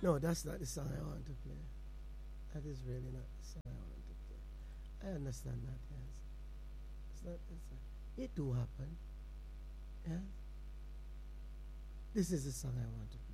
No, that's not the song I want to play. That is really not the song I want to play. I understand that, yes. It's not, it do happen. Yes. This is the song I want to play.